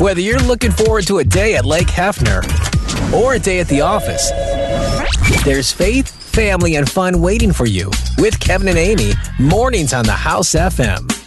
Whether you're looking forward to a day at Lake Hefner or a day at the office, there's faith, family, and fun waiting for you with Kevin and Amy, mornings on the House FM.